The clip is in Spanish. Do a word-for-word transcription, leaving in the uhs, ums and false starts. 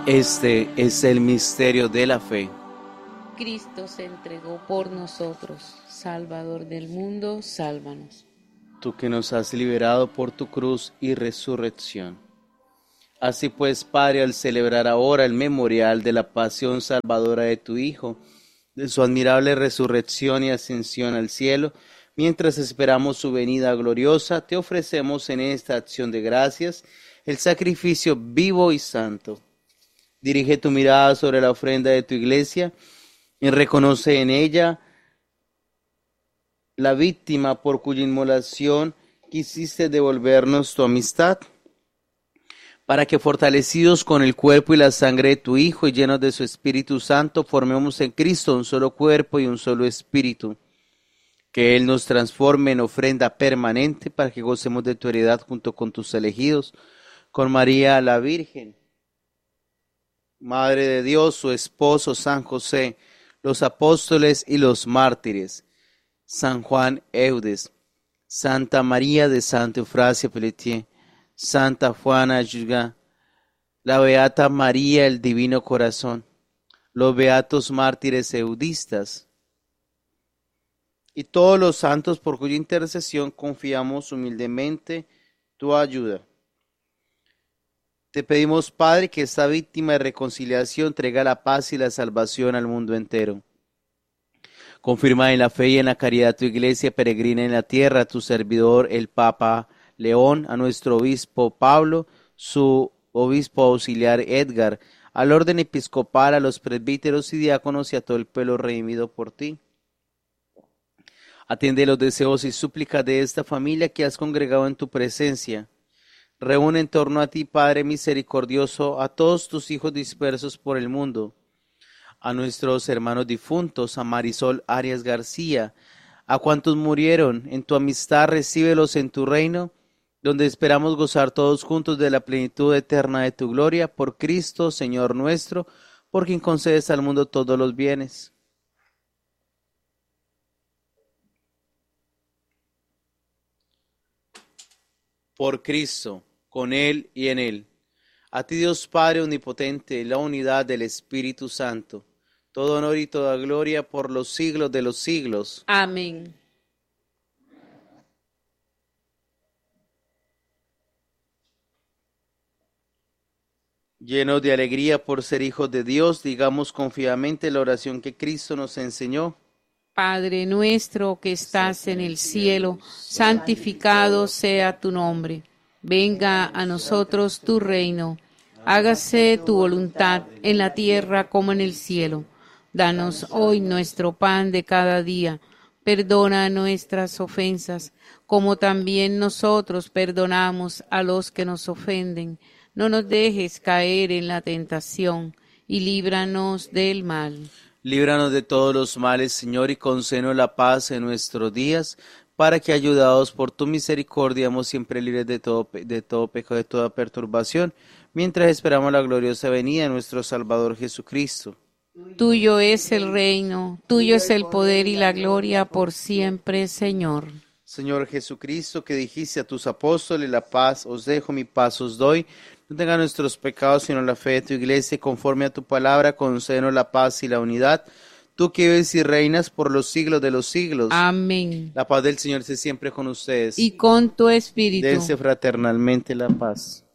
Este es el misterio de la fe. Cristo se entregó por nosotros, Salvador del mundo, sálvanos. Tú que nos has liberado por tu cruz y resurrección. Así pues, Padre, al celebrar ahora el memorial de la pasión salvadora de tu Hijo, de su admirable resurrección y ascensión al cielo, mientras esperamos su venida gloriosa, te ofrecemos en esta acción de gracias el sacrificio vivo y santo. Dirige tu mirada sobre la ofrenda de tu iglesia y reconoce en ella la víctima por cuya inmolación quisiste devolvernos tu amistad, para que fortalecidos con el cuerpo y la sangre de tu Hijo y llenos de su Espíritu Santo, formemos en Cristo un solo cuerpo y un solo espíritu. Que Él nos transforme en ofrenda permanente para que gocemos de tu heredad junto con tus elegidos, con María la Virgen, Madre de Dios, su esposo San José, los apóstoles y los mártires, San Juan Eudes, Santa María de Santa Eufrasia Pelletier, Santa Juana Yugá, la Beata María el Divino Corazón, los beatos mártires eudistas y todos los santos por cuya intercesión confiamos humildemente tu ayuda. Te pedimos, Padre, que esta víctima de reconciliación traiga la paz y la salvación al mundo entero. Confirma en la fe y en la caridad tu iglesia peregrina en la tierra, a tu servidor el Papa León, a nuestro obispo Pablo, su obispo auxiliar Edgar, al orden episcopal, a los presbíteros y diáconos y a todo el pueblo redimido por ti. Atiende los deseos y súplicas de esta familia que has congregado en tu presencia. Reúne en torno a ti, Padre misericordioso, a todos tus hijos dispersos por el mundo, a nuestros hermanos difuntos, a Marisol Arias García, a cuantos murieron en tu amistad, recíbelos en tu reino, donde esperamos gozar todos juntos de la plenitud eterna de tu gloria, por Cristo, Señor nuestro, por quien concedes al mundo todos los bienes. Por Cristo, con Él y en Él. A ti, Dios Padre omnipotente, la unidad del Espíritu Santo, todo honor y toda gloria por los siglos de los siglos. Amén. Llenos de alegría por ser hijos de Dios, digamos confiadamente la oración que Cristo nos enseñó. Padre nuestro que estás en el cielo, santificado sea tu nombre. Venga a nosotros tu reino. Hágase tu voluntad en la tierra como en el cielo. Danos hoy nuestro pan de cada día. Perdona nuestras ofensas, como también nosotros perdonamos a los que nos ofenden. No nos dejes caer en la tentación, y líbranos del mal. Líbranos de todos los males, Señor, y concédenos la paz en nuestros días, para que, ayudados por tu misericordia, seamos siempre libres de todo, de todo pecado, de toda perturbación, mientras esperamos la gloriosa venida de nuestro Salvador Jesucristo. Tuyo es el reino, tuyo es el poder y la gloria por siempre, Señor. Señor Jesucristo, que dijiste a tus apóstoles, la paz os dejo, mi paz os doy. No tenga nuestros pecados, sino la fe de tu iglesia, y conforme a tu palabra, concédenos la paz y la unidad. Tú que vives y reinas por los siglos de los siglos. Amén. La paz del Señor esté siempre con ustedes. Y con tu espíritu. Dense fraternalmente la paz.